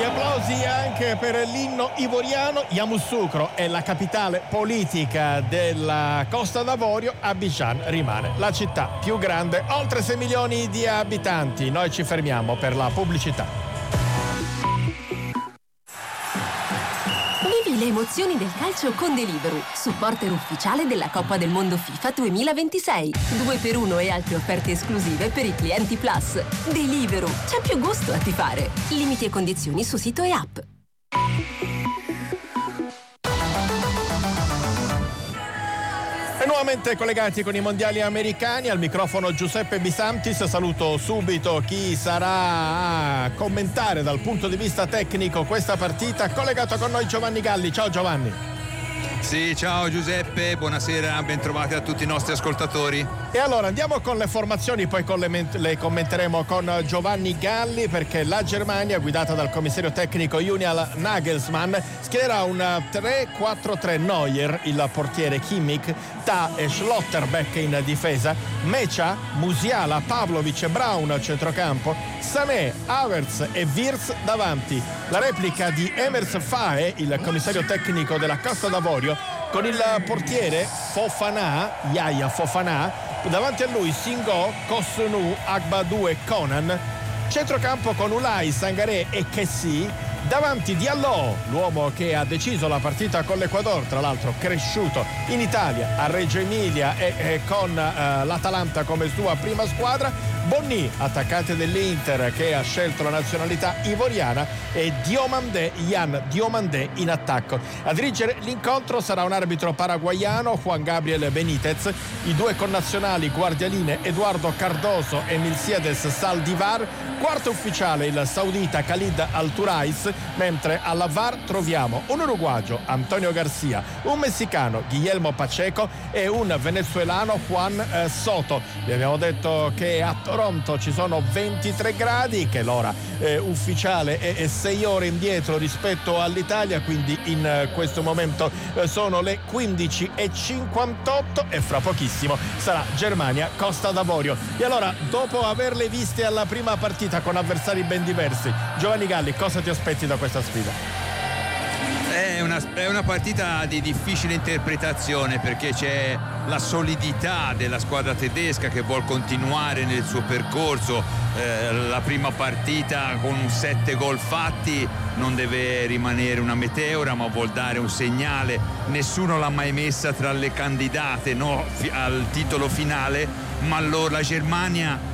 applausi anche per l'inno ivoriano. Yamoussoukro è la capitale politica della Costa d'Avorio. Abidjan rimane la città più grande, oltre 6 milioni di abitanti. Noi ci fermiamo per la pubblicità. Vivi le emozioni del calcio con Deliveroo, supporter ufficiale della Coppa del Mondo FIFA 2026. 2x1 e altre offerte esclusive per i clienti Plus. Deliveroo, c'è più gusto a tifare. Limiti e condizioni su sito e app. E nuovamente collegati con i mondiali americani, al microfono Giuseppe Bisantis. Saluto subito chi sarà a commentare dal punto di vista tecnico questa partita. Collegato con noi Giovanni Galli. Ciao Giovanni. Sì, ciao Giuseppe, buonasera, ben trovati a tutti i nostri ascoltatori. E allora andiamo con le formazioni, poi le commenteremo con Giovanni Galli, perché la Germania, guidata dal commissario tecnico Julian Nagelsmann, schiererà un 3-4-3. Neuer, il portiere, Kimmich, Ta e Schlotterbeck in difesa, Mecha, Musiala, Pavlovic e Braun a centrocampo, Sané, Havertz e Wirtz davanti. La replica di Emers Faé, il commissario tecnico della Costa d'Avorio, con il portiere Yaya Fofana, davanti a lui Singo, Kosunu, Agbadou e Conan. Centrocampo con Ulai, Sangaré e Kessi. Davanti Diallo, l'uomo che ha deciso la partita con l'Ecuador, tra l'altro cresciuto in Italia a Reggio Emilia e con l'Atalanta come sua prima squadra. Bonny, attaccante dell'Inter che ha scelto la nazionalità ivoriana, e Jan Diomandé in attacco. A dirigere l'incontro sarà un arbitro paraguaiano, Juan Gabriel Benitez. I due connazionali guardialine Eduardo Cardoso e Milciades Saldivar. Quarto ufficiale il saudita Khalid Al-Turais, mentre alla VAR troviamo un uruguagio, Antonio Garcia, un messicano, Guillermo Pacheco, e un venezuelano, Juan Soto. Vi abbiamo detto che a Toronto ci sono 23 gradi, che l'ora ufficiale è 6 ore indietro rispetto all'Italia, quindi in questo momento sono le 15:58 e fra pochissimo sarà Germania-Costa d'Avorio. E allora, dopo averle viste alla prima partita con avversari ben diversi, Giovanni Galli, cosa ti aspetti da questa sfida? È una partita di difficile interpretazione, perché c'è la solidità della squadra tedesca che vuol continuare nel suo percorso. La prima partita con 7 gol fatti non deve rimanere una meteora, ma vuol dare un segnale. Nessuno l'ha mai messa tra le candidate, no, al titolo finale, ma allora la Germania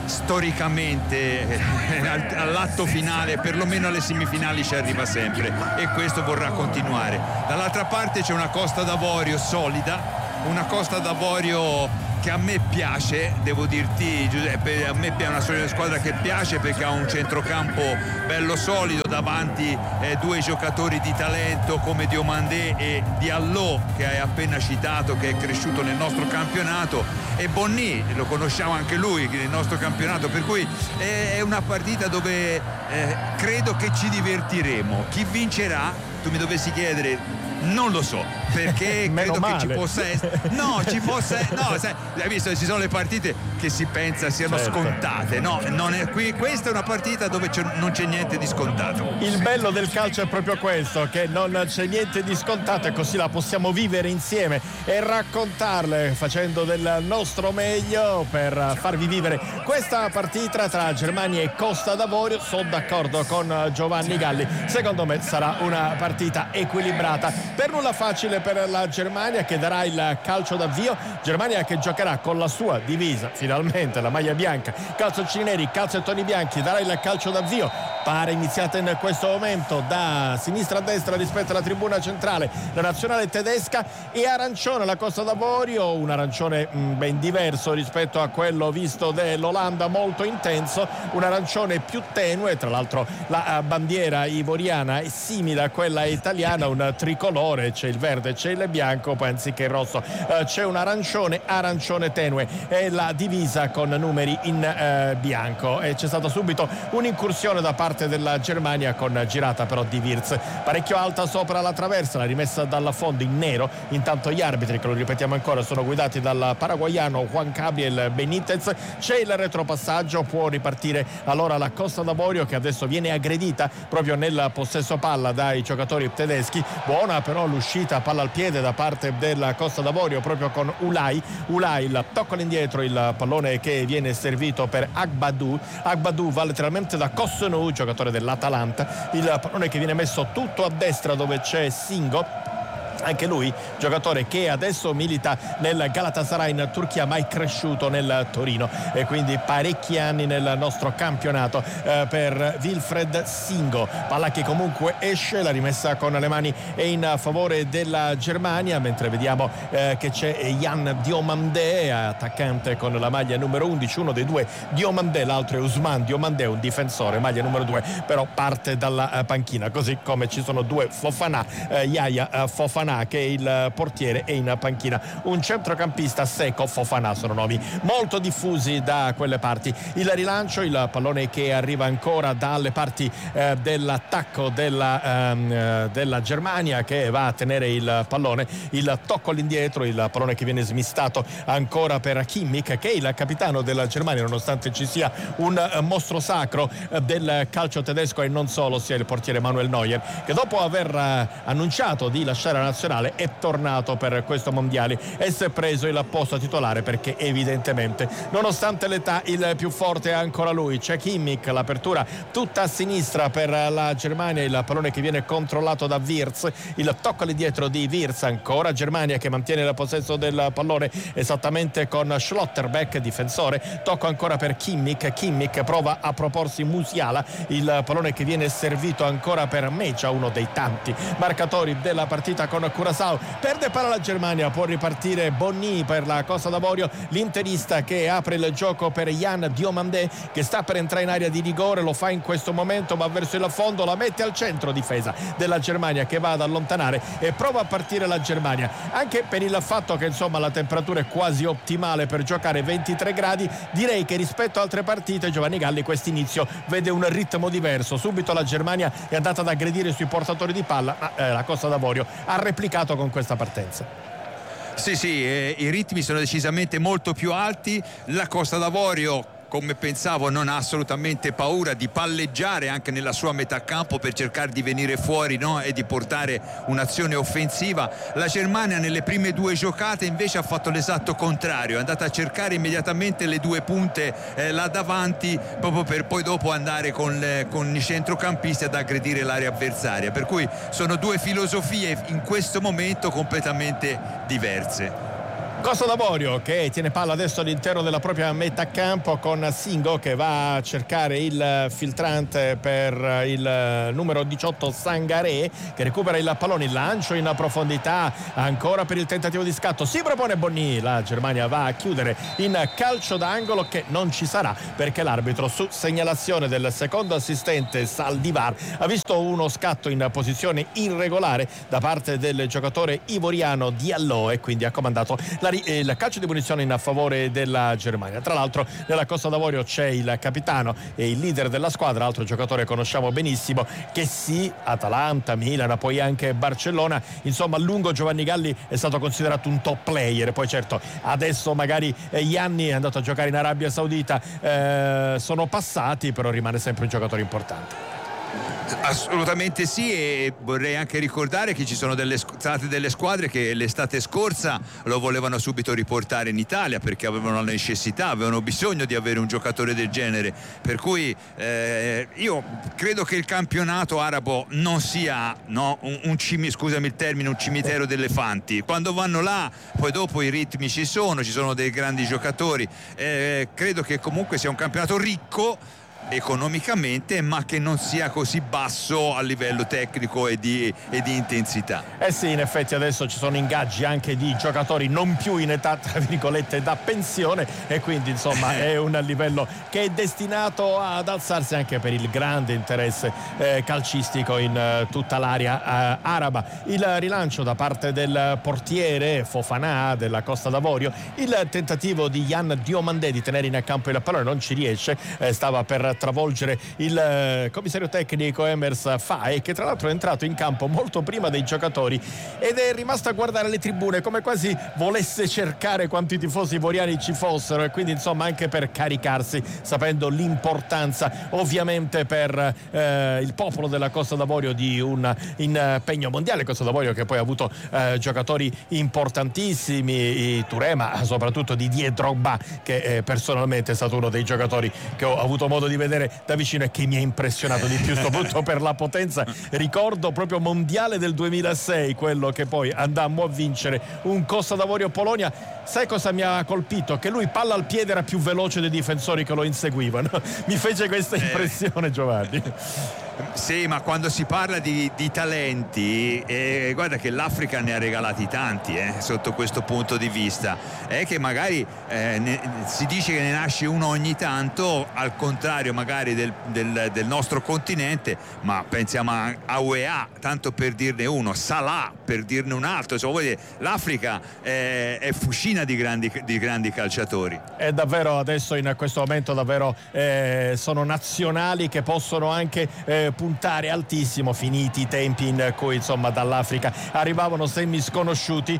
storicamente all'atto finale, perlomeno alle semifinali, ci arriva sempre, e questo vorrà continuare. Dall'altra parte c'è una Costa d'Avorio solida, una Costa d'Avorio che a me piace, devo dirti Giuseppe, a me è una squadra che piace perché ha un centrocampo bello solido, davanti due giocatori di talento come Diomandé e Diallo, che hai appena citato, che è cresciuto nel nostro campionato, e Bonny, lo conosciamo anche lui nel nostro campionato, per cui è una partita dove credo che ci divertiremo. Chi vincerà, tu mi dovessi chiedere, non lo so, perché credo che ci possa essere. No, sai, hai visto, ci sono le partite che si pensa siano scontate. No, non è qui. Questa è una partita dove non c'è niente di scontato. Il bello del calcio è proprio questo, che non c'è niente di scontato, e così la possiamo vivere insieme e raccontarle facendo del nostro meglio per farvi vivere questa partita tra Germania e Costa d'Avorio. Sono d'accordo con Giovanni Galli, secondo me sarà una partita equilibrata. Per nulla facile per la Germania, che darà il calcio d'avvio. Germania che giocherà con la sua divisa, finalmente la maglia bianca, calzoncini neri, calzettoni bianchi, darà il calcio d'avvio. Pare iniziata in questo momento da sinistra a destra rispetto alla tribuna centrale la nazionale tedesca, e arancione la Costa d'Avorio, un arancione ben diverso rispetto a quello visto dell'Olanda, molto intenso, un arancione più tenue. Tra l'altro la bandiera ivoriana è simile a quella italiana, un tricolore, c'è il verde, c'è il bianco, poi anziché il rosso c'è un arancione tenue, e la divisa con numeri in bianco. E c'è stata subito un'incursione da parte parte della Germania con girata però di Wirtz, parecchio alta sopra la traversa, la rimessa dal fondo in nero. Intanto gli arbitri, che lo ripetiamo ancora, sono guidati dal paraguaiano Juan Gabriel Benitez. C'è il retropassaggio, può ripartire allora la Costa d'Avorio, che adesso viene aggredita proprio nel possesso palla dai giocatori tedeschi. Buona però l'uscita palla al piede da parte della Costa d'Avorio proprio con Ulai, il tocco all'indietro, il pallone che viene servito per Agbadou va letteralmente da Cossonu, giocatore dell'Atalanta, il pallone che viene messo tutto a destra dove c'è Singo, anche lui giocatore che adesso milita nel Galatasaray in Turchia, ma è cresciuto nel Torino, e quindi parecchi anni nel nostro campionato per Wilfried Singo. Palla che comunque esce, la rimessa con le mani è in favore della Germania, mentre vediamo che c'è Yan Diomandé, attaccante con la maglia numero 11, uno dei due Diomandé, l'altro è Ousmane Diomandé, un difensore, maglia numero 2, però parte dalla panchina, così come ci sono due Fofana, Yaya Fofana che è il portiere, e in panchina un centrocampista, Seko Fofana. Sono nomi molto diffusi da quelle parti. Il rilancio, il pallone che arriva ancora dalle parti dell'attacco della Germania, che va a tenere il pallone, il tocco all'indietro, il pallone che viene smistato ancora per Kimmich, che è il capitano della Germania, nonostante ci sia un mostro sacro del calcio tedesco e non solo, sia il portiere Manuel Neuer, che dopo aver annunciato di lasciare la nazionale è tornato per questo mondiale e si è preso il posto titolare, perché evidentemente nonostante l'età il più forte è ancora lui. C'è Kimmich, l'apertura tutta a sinistra per la Germania, il pallone che viene controllato da Wirtz, il tocco all'indietro di Wirtz, ancora Germania che mantiene il possesso del pallone esattamente con Schlotterbeck, difensore, tocco ancora per Kimmich prova a proporsi Musiala, il pallone che viene servito ancora per Mecha, uno dei tanti marcatori della partita con Curaçao. Perde palla la Germania, può ripartire Bonny per la Costa d'Avorio, l'interista che apre il gioco per Yan Diomandé, che sta per entrare in area di rigore, lo fa in questo momento, va verso il fondo, la mette al centro, difesa della Germania che va ad allontanare e prova a partire la Germania, anche per il fatto che insomma la temperatura è quasi ottimale per giocare, 23 gradi. Direi che rispetto a altre partite Giovanni Galli quest'inizio vede un ritmo diverso. Subito la Germania è andata ad aggredire sui portatori di palla, ma la Costa d'Avorio ha replicato con questa partenza. Sì, i ritmi sono decisamente molto più alti. La Costa d'Avorio, come pensavo, non ha assolutamente paura di palleggiare anche nella sua metà campo per cercare di venire fuori, no? E di portare un'azione offensiva. La Germania nelle prime due giocate invece ha fatto l'esatto contrario, è andata a cercare immediatamente le due punte là davanti, proprio per poi dopo andare con i centrocampisti ad aggredire l'area avversaria, per cui sono due filosofie in questo momento completamente diverse. Costa d'Avorio che tiene palla adesso all'interno della propria metà campo con Singo che va a cercare il filtrante per il numero 18 Sangaré, che recupera il pallone, il lancio in profondità ancora per il tentativo di scatto, si propone Bonny, la Germania va a chiudere in calcio d'angolo che non ci sarà perché l'arbitro, su segnalazione del secondo assistente Saldivar, ha visto uno scatto in posizione irregolare da parte del giocatore ivoriano Diallo e quindi ha comandato il calcio di punizione in favore della Germania. Tra l'altro nella Costa d'Avorio c'è il capitano e il leader della squadra, altro giocatore conosciamo benissimo, che sì, Atalanta, Milan, poi anche Barcellona, insomma a lungo Giovanni Galli è stato considerato un top player. Poi certo adesso magari gli anni, è andato a giocare in Arabia Saudita, sono passati, però rimane sempre un giocatore importante. Assolutamente sì, e vorrei anche ricordare che ci sono state delle squadre che l'estate scorsa lo volevano subito riportare in Italia perché avevano la necessità, avevano bisogno di avere un giocatore del genere, per cui io credo che il campionato arabo non sia scusami il termine, un cimitero di elefanti. Quando vanno là poi dopo i ritmi ci sono dei grandi giocatori, credo che comunque sia un campionato ricco economicamente, ma che non sia così basso a livello tecnico e di intensità. Sì, in effetti adesso ci sono ingaggi anche di giocatori non più in età tra virgolette da pensione e quindi insomma è un livello che è destinato ad alzarsi anche per il grande interesse calcistico in tutta l'area araba. Il rilancio da parte del portiere Fofana della Costa d'Avorio, il tentativo di Yan Diomandé di tenere in campo il pallone non ci riesce, stava per per travolgere il commissario tecnico Emers Faé, che tra l'altro è entrato in campo molto prima dei giocatori ed è rimasto a guardare le tribune come quasi volesse cercare quanti tifosi ivoriani ci fossero, e quindi insomma anche per caricarsi, sapendo l'importanza ovviamente per il popolo della Costa d'Avorio di un impegno mondiale. Costa d'Avorio che poi ha avuto giocatori importantissimi, Touré, ma soprattutto Didier Drogba, che personalmente è stato uno dei giocatori che ho avuto modo di vedere da vicino e che mi ha impressionato di più, soprattutto per la potenza. Ricordo proprio mondiale del 2006, quello che poi andammo a vincere, un Costa d'Avorio-Polonia. Sai cosa mi ha colpito? Che lui palla al piede era più veloce dei difensori che lo inseguivano. Mi fece questa impressione, Giovanni. Sì, ma quando si parla di talenti, guarda che l'Africa ne ha regalati tanti sotto questo punto di vista. È che magari si dice che ne nasce uno ogni tanto, al contrario magari del nostro continente, ma pensiamo a UEA, tanto per dirne uno, Salah per dirne un altro. Insomma, l'Africa è fucina di grandi calciatori. È davvero adesso, in questo momento davvero sono nazionali che possono anche puntare altissimo, finiti i tempi in cui insomma dall'Africa arrivavano semi sconosciuti.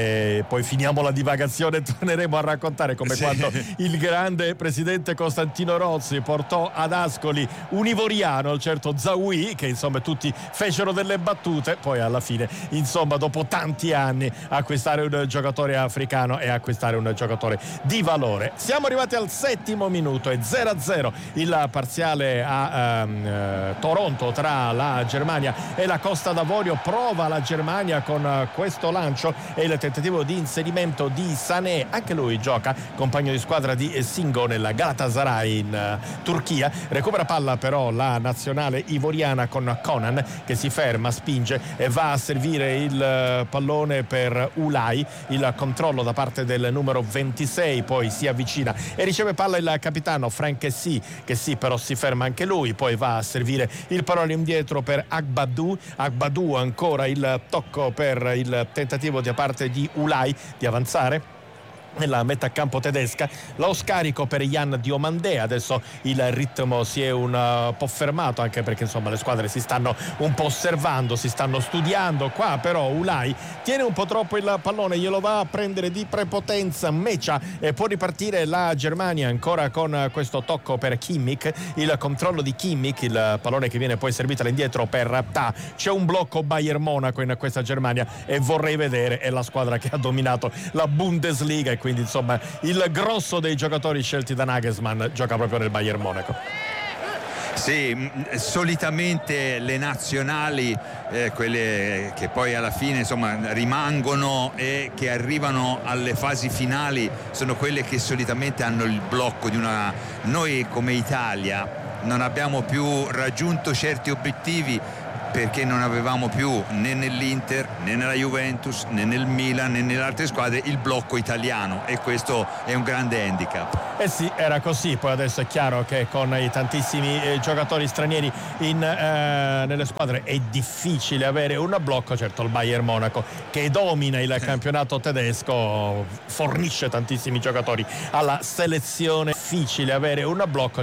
Poi finiamo la divagazione e torneremo a raccontare come quando il grande presidente Costantino Rozzi portò ad Ascoli un ivoriano, il certo Zawi, che insomma tutti fecero delle battute, poi alla fine insomma dopo tanti anni acquistare un giocatore africano e acquistare un giocatore di valore. Siamo arrivati al 7° minuto e 0-0 il parziale a Toronto tra la Germania e la Costa d'Avorio. Prova la Germania con questo lancio e il tentativo di inserimento di Sané, anche lui gioca compagno di squadra di Singo nella Galatasaray in Turchia. Recupera palla però la nazionale ivoriana con Conan che si ferma, spinge e va a servire il pallone per Ulai. Il controllo da parte del numero 26, poi si avvicina e riceve palla il capitano Frank che però si ferma anche lui, poi va a servire il pallone indietro per Agbadou, ancora il tocco per il tentativo da parte di Ulai di avanzare nella metà campo tedesca, lo scarico per Jan Diomandé. Adesso il ritmo si è un po' fermato, anche perché insomma le squadre si stanno un po' osservando, si stanno studiando. Qua però Ulai tiene un po' troppo il pallone, glielo va a prendere di prepotenza Mecha e può ripartire la Germania ancora con questo tocco per Kimmich, il controllo di Kimmich, il pallone che viene poi servito all'indietro per Ta. C'è un blocco Bayern Monaco in questa Germania e vorrei vedere, è la squadra che ha dominato la Bundesliga e quindi insomma il grosso dei giocatori scelti da Nagelsmann gioca proprio nel Bayern Monaco. Sì, solitamente le nazionali, quelle che poi alla fine insomma rimangono e che arrivano alle fasi finali, sono quelle che solitamente hanno il blocco di una... Noi come Italia non abbiamo più raggiunto certi obiettivi perché non avevamo più né nell'Inter né nella Juventus né nel Milan né nelle altre squadre il blocco italiano, e questo è un grande handicap. Sì, era così. Poi adesso è chiaro che con i tantissimi giocatori stranieri nelle squadre è difficile avere un blocco. Certo, il Bayern Monaco, che domina il campionato tedesco, fornisce tantissimi giocatori alla selezione. Difficile avere un blocco.